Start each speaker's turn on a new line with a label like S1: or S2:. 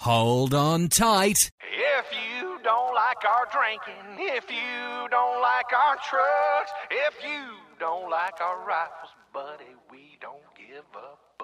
S1: Hold on tight.
S2: If you don't like our drinking, if you don't like our trucks, if you don't like our rifles, buddy, we don't give up.